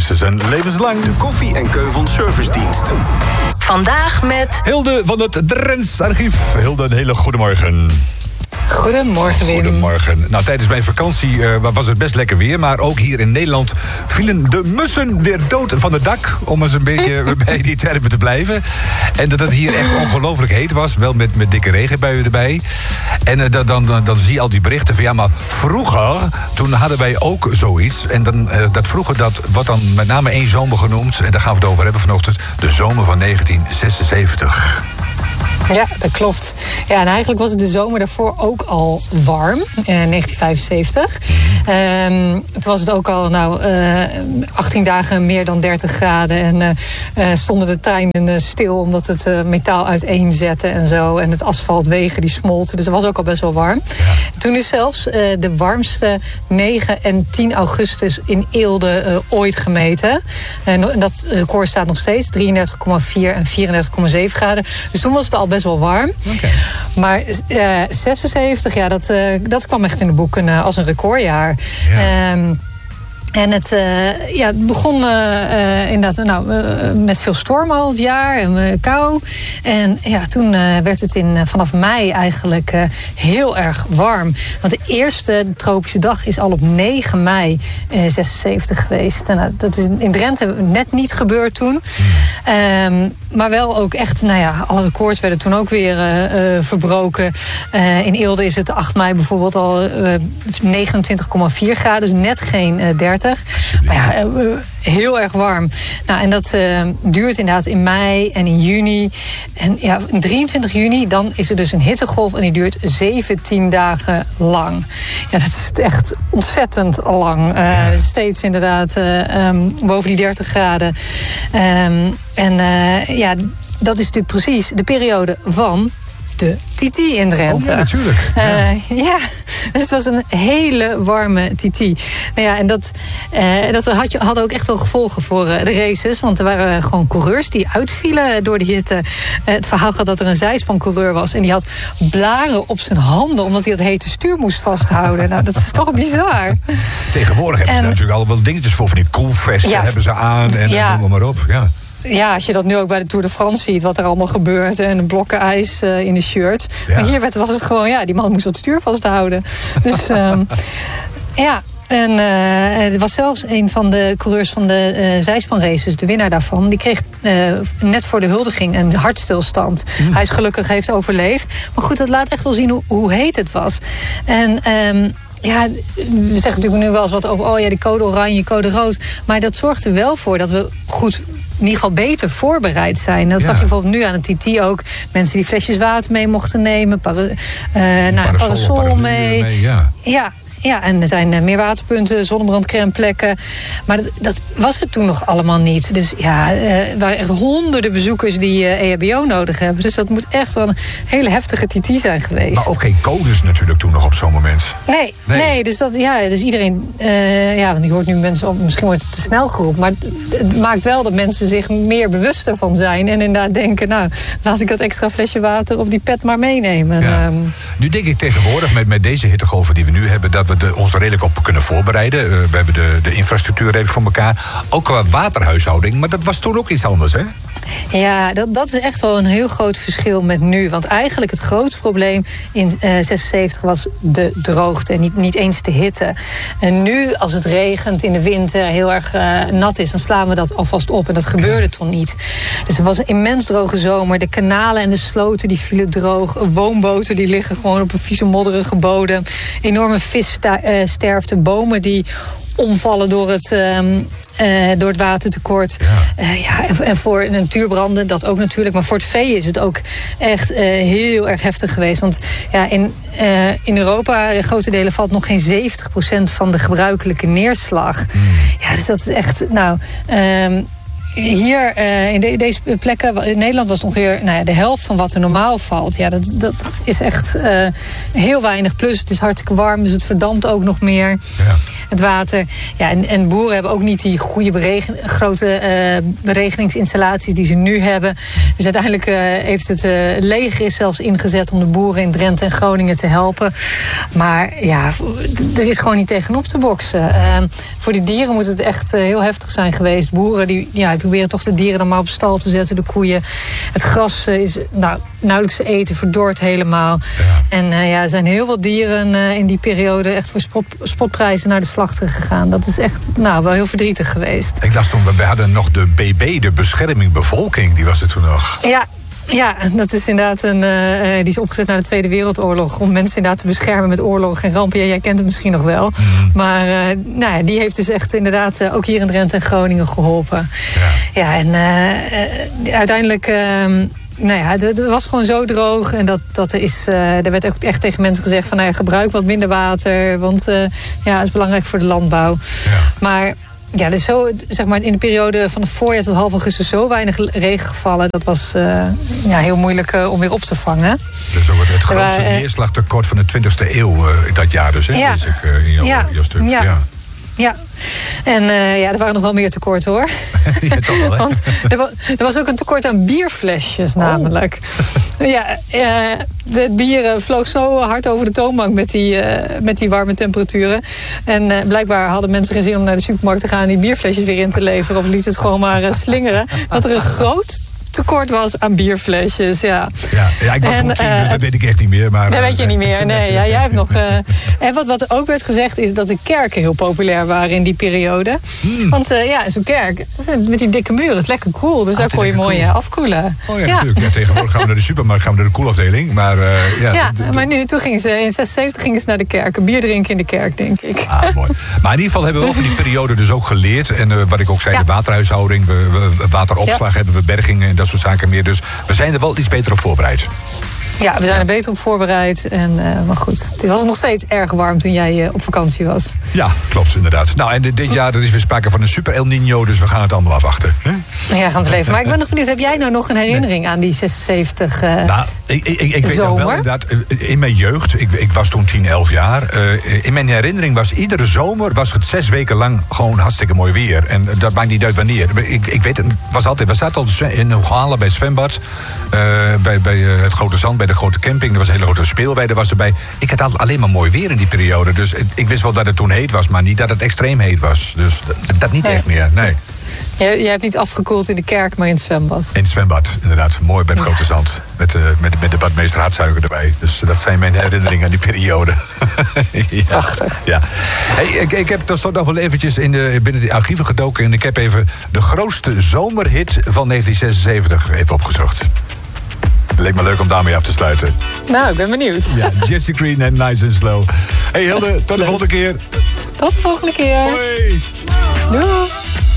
Dit is een levenslang. De Koffie en Keuvels Servicedienst. Vandaag met Hilde van het Drents Archief. Hilde, een hele goede morgen. Goedemorgen, Wim. Goedemorgen. Nou, tijdens mijn vakantie was het best lekker weer. Maar ook hier in Nederland vielen de mussen weer dood van het dak. Om eens een beetje bij die termen te blijven. En dat het hier echt ongelooflijk heet was. Wel met dikke regenbuien erbij. En dan zie je al die berichten van... ja, maar vroeger, toen hadden wij ook zoiets. En dat vroeger, dat wordt dan met name één zomer genoemd. En daar gaan we het over hebben vanochtend. De zomer van 1976. Ja, dat klopt. Ja, en eigenlijk was het de zomer daarvoor ook al warm, 1975. Toen was het ook al 18 dagen meer dan 30 graden. En stonden de treinen stil omdat het metaal uiteenzette en zo. En het asfaltwegen die smolten. Dus het was ook al best wel warm. Ja. Toen is zelfs de warmste 9 en 10 augustus in Eelde ooit gemeten. En dat record staat nog steeds, 33,4 en 34,7 graden. Dus toen was het al best wel warm. Okay. Maar 76, ja, dat kwam echt in de boeken als een recordjaar. Ja. En het begon inderdaad met veel stormen al het jaar en kou. En ja, toen werd het vanaf mei eigenlijk heel erg warm. Want de eerste tropische dag is al op 9 mei 76 geweest. En, dat is in Drenthe net niet gebeurd toen. Maar wel ook echt, alle records werden toen ook weer verbroken. In Eelde is het 8 mei bijvoorbeeld al 29,4 graden. Dus net geen 30. Maar ja, heel erg warm. Nou, en dat duurt inderdaad in mei en in juni. En ja, 23 juni, dan is er dus een hittegolf en die duurt 17 dagen lang. Ja, dat is echt ontzettend lang. Steeds inderdaad boven die 30 graden. Dat is natuurlijk precies de periode van de Titi in Drenthe. Oh, ja, natuurlijk. Dus het was een hele warme Titi. Nou ja, en dat had ook echt wel gevolgen voor de races. Want er waren gewoon coureurs die uitvielen door de hitte. Het verhaal gaat dat er een zijspancoureur was. En die had blaren op zijn handen omdat hij het hete stuur moest vasthouden. Nou, dat is toch bizar. Tegenwoordig hebben ze natuurlijk al wel dingetjes voor. Van die koelvesten hebben ze aan en noem maar op. Ja. Ja, als je dat nu ook bij de Tour de France ziet, wat er allemaal gebeurt. En blokken ijs in de shirt. Ja. Maar hier was het gewoon, die man moest het stuur vasthouden. Dus ja. En er was zelfs een van de coureurs van de zijspanraces, de winnaar daarvan, die kreeg net voor de huldiging een hartstilstand. Hij is gelukkig heeft overleefd. Maar goed, dat laat echt wel zien hoe heet het was. En we zeggen natuurlijk nu wel eens wat over die code oranje, code rood. Maar dat zorgt er wel voor dat we goed, in ieder geval beter voorbereid zijn. Dat zag je bijvoorbeeld nu aan het TT ook. Mensen die flesjes water mee mochten nemen. Parasol mee. Ja, en er zijn meer waterpunten, zonnebrandcrèmeplekken. Maar dat was het toen nog allemaal niet. Dus ja, er waren echt honderden bezoekers die EHBO nodig hebben. Dus dat moet echt wel een hele heftige TT zijn geweest. Maar ook geen codes natuurlijk toen nog op zo'n moment. Nee, dus iedereen... want je hoort nu mensen, misschien wordt het te snel geroepen. Maar het maakt wel dat mensen zich meer bewust ervan zijn. En inderdaad denken, laat ik dat extra flesje water of die pet maar meenemen. Ja. Nu denk ik tegenwoordig met deze hittegolven die we nu hebben, dat we ons er redelijk op kunnen voorbereiden. We hebben de infrastructuur redelijk voor elkaar. Ook qua waterhuishouding, maar dat was toen ook iets anders, hè? Ja, dat is echt wel een heel groot verschil met nu. Want eigenlijk het grootste probleem in 76 was de droogte en niet eens de hitte. En nu, als het regent in de winter, heel erg nat is, dan slaan we dat alvast op. En dat gebeurde toen niet. Dus het was een immens droge zomer. De kanalen en de sloten die vielen droog. Woonboten die liggen gewoon op een vieze modderige bodem. Enorme vissterfte, bomen die omvallen door het watertekort. En voor natuurbranden, dat ook natuurlijk. Maar voor het vee is het ook echt heel erg heftig geweest. Want in Europa, in grote delen, valt nog geen 70% van de gebruikelijke neerslag. Ja, dus dat is echt... Hier in deze plekken, in Nederland was het ongeveer de helft van wat er normaal valt. Ja, dat is echt heel weinig. Plus het is hartstikke warm, dus het verdampt ook nog meer. het water. Ja, en boeren hebben ook niet die goede grote beregeningsinstallaties die ze nu hebben. Dus uiteindelijk heeft het leger is zelfs ingezet om de boeren in Drenthe en Groningen te helpen. Maar ja, er is gewoon niet tegenop te boksen. Voor die dieren moet het echt heel heftig zijn geweest. Boeren die proberen toch de dieren dan maar op stal te zetten, de koeien. Het gras is nauwelijks te eten, verdord helemaal. Ja. En er zijn heel veel dieren in die periode echt voor spotprijzen naar de slachter gegaan. Dat is echt wel heel verdrietig geweest. Ik las toen, we hadden nog de BB, de bescherming bevolking, die was er toen nog. Ja, dat is inderdaad die is opgezet na de Tweede Wereldoorlog om mensen inderdaad te beschermen met oorlog en rampen. Ja, jij kent het misschien nog wel. Maar die heeft dus echt inderdaad ook hier in Drenthe en Groningen geholpen. Ja, en uiteindelijk... het was gewoon zo droog. En er werd ook echt tegen mensen gezegd van gebruik wat minder water. Want het is belangrijk voor de landbouw. Ja. Maar dus zo, zeg maar, in de periode van het voorjaar tot half augustus zo weinig regen gevallen. Dat was heel moeilijk om weer op te vangen. Dus ook het grootste neerslagtekort van de 20e eeuw dat jaar dus, hè? Ja. Lees ik in jouw stuk. Ja. En er waren nog wel meer tekorten, hoor. Ja, toch wel, hè? Want er was ook een tekort aan bierflesjes, namelijk. Het bier vloog zo hard over de toonbank met die warme temperaturen. En blijkbaar hadden mensen geen zin om naar de supermarkt te gaan en die bierflesjes weer in te leveren. Of lieten het gewoon maar slingeren. Dat er een groot tekort was aan bierflesjes, ja. Ja, ik was toen 10, dus dat weet ik echt niet meer. Maar, dat weet je niet meer, nee. Ja, jij hebt nog... En wat ook werd gezegd is dat de kerken heel populair waren in die periode. Want zo'n kerk, met die dikke muren, is lekker cool. Dus daar kon je mooi afkoelen. Oh ja, natuurlijk. Ja, tegenwoordig gaan we naar de supermarkt, gaan we naar de koelafdeling. Maar, maar toen gingen ze, in 76 gingen ze naar de kerk. Een bier drinken in de kerk, denk ik. Mooi. Maar in ieder geval hebben we wel van die periode dus ook geleerd. En wat ik ook zei, de waterhuishouding, wateropslag hebben we, bergingen en dat soort zaken meer. Dus we zijn er wel iets beter op voorbereid. Ja, we zijn er beter op voorbereid. Maar goed, het was nog steeds erg warm toen jij op vakantie was. Ja, klopt, inderdaad. Nou, en dit jaar er is weer sprake van een super El Niño, dus we gaan het allemaal afwachten. Ja, gaan we leven. Maar ik ben nog benieuwd, heb jij nou nog een herinnering aan die 76 ik weet nog wel inderdaad, in mijn jeugd, ik was toen 10, 11 jaar. In mijn herinnering was iedere zomer was het 6 weken lang gewoon hartstikke mooi weer. En dat maakt niet uit wanneer. Ik weet het, was altijd, we zaten al in Hoogalen bij zwembad, bij het Grote Zand, bij de grote camping. Er was een hele grote speelweide was erbij. Ik had altijd alleen maar mooi weer in die periode. Dus ik wist wel dat het toen heet was, maar niet dat het extreem heet was. Dus dat niet echt meer, nee. Jij hebt niet afgekoeld in de kerk, maar in het zwembad. In het zwembad, inderdaad. Mooi bij het Grote Zand. Met de badmeester Hartzuiger erbij. Dus dat zijn mijn herinneringen aan die periode. Prachtig. Ja. Hey, ik heb tot slot nog wel eventjes binnen de archieven gedoken. En ik heb even de grootste zomerhit van 1976 even opgezocht. Het leek me leuk om daarmee af te sluiten. Nou, ik ben benieuwd. Ja, Jesse Green en Nice and Slow. Hey Hilde, tot de volgende keer. Tot de volgende keer. Hoi. Doei.